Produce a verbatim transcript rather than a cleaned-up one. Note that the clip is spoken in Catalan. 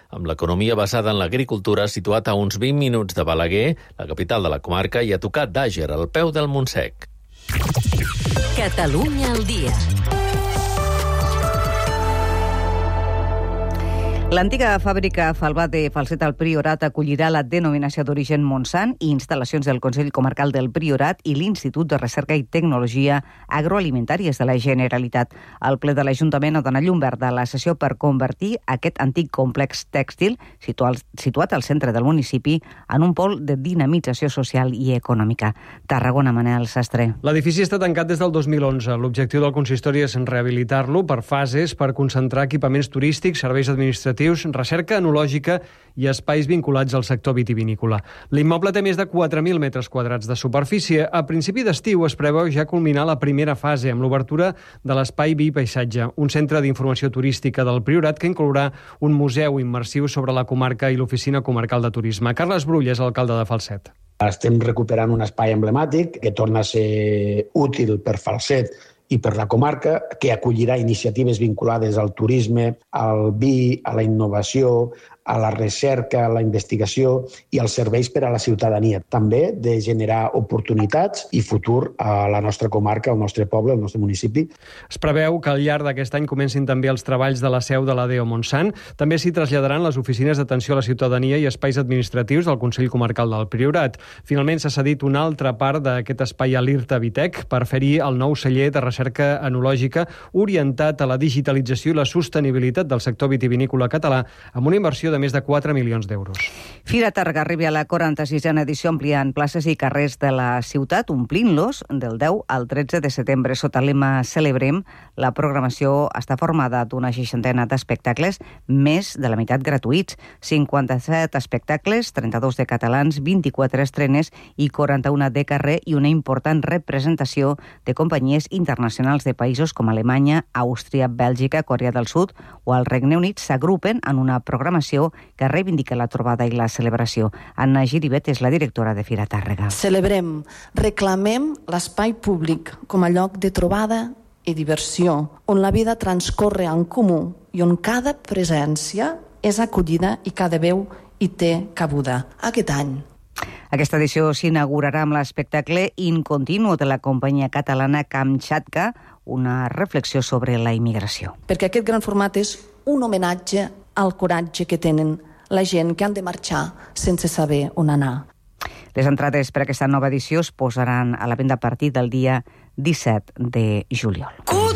amb l'economia basada en l'agricultura, situat a uns vint minuts de Balaguer, la capital de la comarca, i a tocar d'Àger, al peu del Montsec. Catalunya al dia. L'antiga fàbrica Falbà de Falset al Priorat acollirà la denominació d'origen Montsant i instal·lacions del Consell Comarcal del Priorat i l'Institut de Recerca i Tecnologia Agroalimentàries de la Generalitat. El ple de l'Ajuntament ha donat llum verda a la sessió per convertir aquest antic complex tèxtil, situat, situat al centre del municipi, en un pol de dinamització social i econòmica. Tarragona, Manel Sastre. L'edifici està tancat des del dos mil onze. L'objectiu del consistori és rehabilitar-lo per fases per concentrar equipaments turístics, serveis administratius, recerca enològica i espais vinculats al sector vitivinícola. L'immoble té més de quatre mil metres quadrats de superfície. A principi d'estiu es preveu ja culminar la primera fase amb l'obertura de l'Espai Vi Paisatge, un centre d'informació turística del Priorat que inclourà un museu immersiu sobre la comarca i l'Oficina Comarcal de Turisme. Carles Brull és alcalde de Falset. Estem recuperant un espai emblemàtic que torna a ser útil per Falset i per la comarca, que acollirà iniciatives vinculades al turisme, al vi, a la innovació, a la recerca, a la investigació i als serveis per a la ciutadania. També de generar oportunitats i futur a la nostra comarca, al nostre poble, al nostre municipi. Es preveu que al llarg d'aquest any comencin també els treballs de la seu de l'A D E O Montsant. També s'hi traslladaran les oficines d'atenció a la ciutadania i espais administratius del Consell Comarcal del Priorat. Finalment s'ha cedit una altra part d'aquest espai a l'IRTA Vitec per fer-hi el nou celler de recerca enològica orientat a la digitalització i la sostenibilitat del sector vitivinícola català amb una inversió de més de quatre milions d'euros. Fira Tàrrega arriba a la quaranta-sisena edició ampliant places i carrers de la ciutat, omplint-los del deu al tretze de setembre. Sota el lema Celebrem, la programació està formada d'una seixantena d'espectacles, més de la meitat gratuïts, cinquanta-set espectacles, trenta-dos de catalans, vint-i-quatre estrenes i quaranta-una de carrer i una important representació de companyies internacionals de països com Alemanya, Àustria, Bèlgica, Corea del Sud o el Regne Unit s'agrupen en una programació que reivindica la trobada i la celebració. Anna Giribet és la directora de Fira Tàrrega. Celebrem, reclamem l'espai públic com a lloc de trobada i diversió, on la vida transcorre en comú i on cada presència és acollida i cada veu hi té cabuda. Aquest any, Aquesta edició s'inaugurarà amb l'espectacle In Continuo de la companyia catalana Kamchatka, una reflexió sobre la immigració. perquè aquest gran format és un homenatge al coratge que tenen la gent que han de marxar sense saber on anar. Les entrades per a aquesta nova edició es posaran a la venda a partir del dia disset de juliol.